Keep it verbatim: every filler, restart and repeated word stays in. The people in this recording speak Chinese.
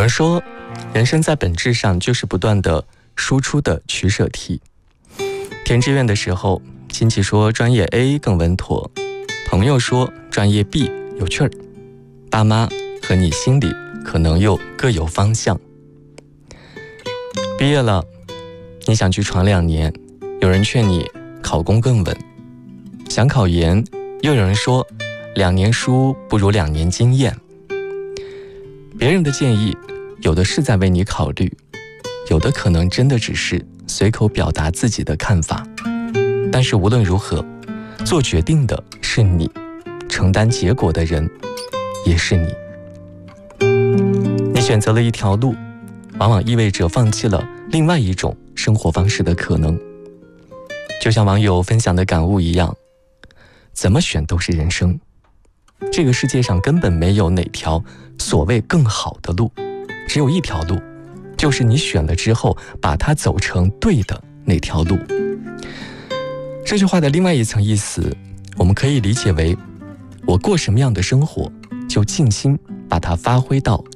人说，人生在本质上就是不断的输出的取舍题。填志愿的时候，亲戚说专业 A 更稳妥，朋友说专业 B 有趣儿，爸妈和你心里可能又各有方向。毕业了，你想去闯两年，有人劝你考公更稳；想考研，又有人说两年书不如两年经验。别人的建议，有的是在为你考虑，有的可能真的只是随口表达自己的看法。但是无论如何，做决定的是你，承担结果的人也是你。你选择了一条路，往往意味着放弃了另外一种生活方式的可能。就像网友分享的感悟一样，怎么选都是人生。这个世界上根本没有哪条所谓更好的路，只有一条路，就是你选了之后把它走成对的那条路。这句话的另外一层意思，我们可以理解为，我过什么样的生活，就尽心把它发挥到